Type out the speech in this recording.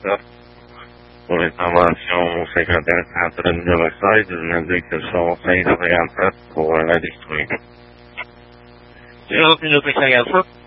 ça. Pour l'intervention au secrétaire central de Riverside, je me dis que sont 5 à 37 pour la détruire. 0 minutes et 57.